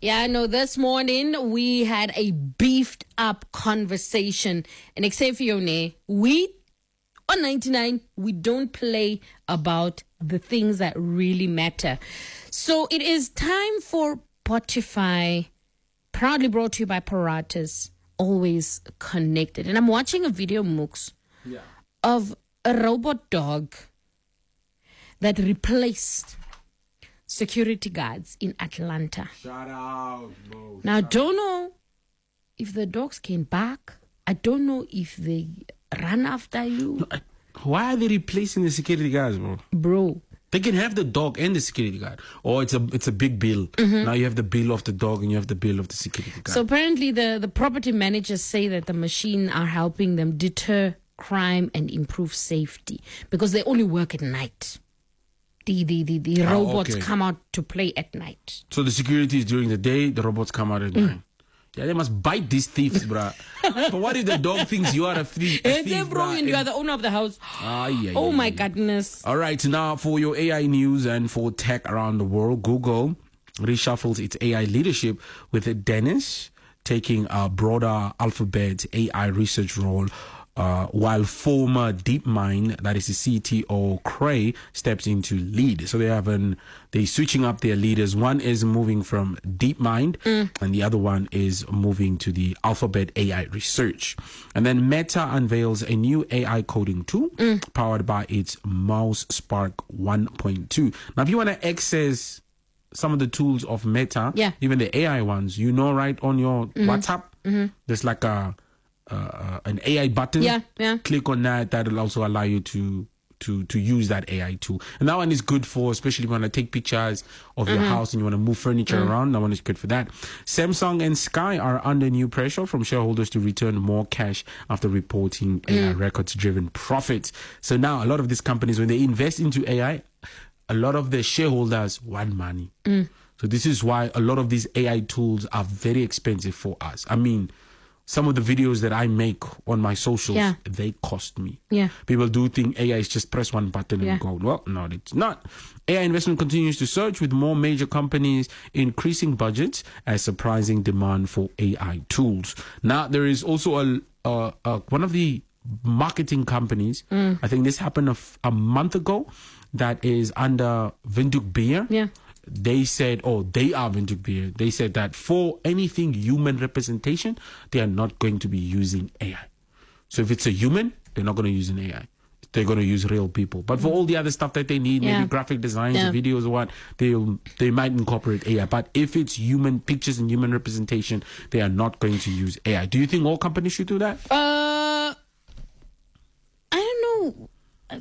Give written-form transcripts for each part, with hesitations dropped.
Yeah, no, this morning we had a beefed up conversation. And except for we on 99, we don't play about the things that really matter. So it is time for Spotify, proudly brought to you by Paratus, always connected. And I'm watching a video, Mooks, of a robot dog that replaced security guards in Atlanta. Shout out, bro. Now, I don't know if the dogs came back. I don't know if they run after you. Why are they replacing the security guards, bro? Bro. They can have the dog and the security guard. Or it's a big bill. Now you have the bill of the dog and you have the bill of the security guard. So apparently the property managers say that the machine are helping them deter crime and improve safety because they only work at night. The robots come out to play at night. So the security is during the day, the robots come out at night. Yeah, they must bite these thieves, bruh. But what if the dog thinks you are a thief? And you are the owner of the house. Oh my goodness. All right, now for your AI news and for tech around the world, Google reshuffles its AI leadership with Dennis taking a broader Alphabet AI research role, while former DeepMind, that is the CTO Cray, steps into lead. So they're switching up their leaders. One is moving from DeepMind and the other one is moving to the Alphabet AI research. And then Meta unveils a new AI coding tool powered by its Mouse Spark 1.2. Now, if you want to access some of the tools of Meta, even the AI ones, right on your WhatsApp, there's like an AI button. Click on that. That'll also allow you to use that AI tool. And that one is good for, especially if you want to take pictures of your house and you want to move furniture around. That one is good for that. Samsung and Sky are under new pressure from shareholders to return more cash after reporting AI records-driven profits. So now a lot of these companies, when they invest into AI, a lot of their shareholders want money. So this is why a lot of these AI tools are very expensive for us. I mean, some of the videos that I make on my socials, they cost me. People do think AI is just press one button and go. Well, no, it's not. AI investment continues to surge with more major companies increasing budgets as surprising demand for AI tools. Now, there is also one of the marketing companies, I think this happened a month ago, that is under Windhoek Beer. They said, they are Windhoek Beer. They said that for anything human representation, they are not going to be using AI. So if it's a human, they're not going to use an AI. They're going to use real people. But for all the other stuff that they need, maybe graphic designs or videos or what, they might incorporate AI. But if it's human pictures and human representation, they are not going to use AI. Do you think all companies should do that? I don't know.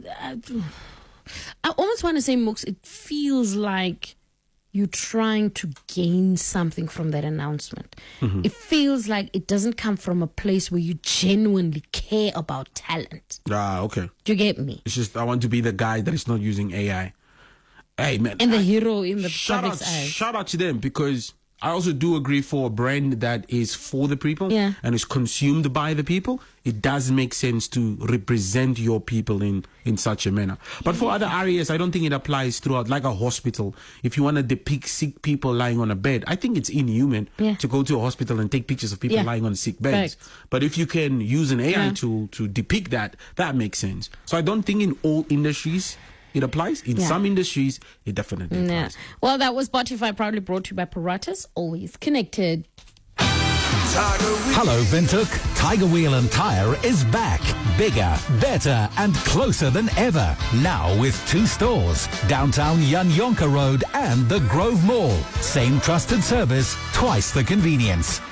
I almost want to say, Mooks, it feels like you're trying to gain something from that announcement. It feels like it doesn't come from a place where you genuinely care about talent. Okay. Do you get me? It's just, I want to be the guy that is not using AI. Hey, man. And the hero in the public's eyes. Shout out to them, because I also do agree, for a brand that is for the people and is consumed by the people, it does make sense to represent your people in such a manner. But for other areas, I don't think it applies throughout, like a hospital. If you want to depict sick people lying on a bed, I think it's inhuman to go to a hospital and take pictures of people lying on sick beds. But if you can use an AI tool to depict that makes sense. So I don't think in all industries it applies. In some industries, it definitely applies. Well, that was Spotify, proudly brought to you by Paratus, always connected. Hello, Windhoek. Tiger Wheel and Tire is back. Bigger, better, and closer than ever. Now with 2 stores. Downtown Jan Jonker Road and the Grove Mall. Same trusted service, twice the convenience.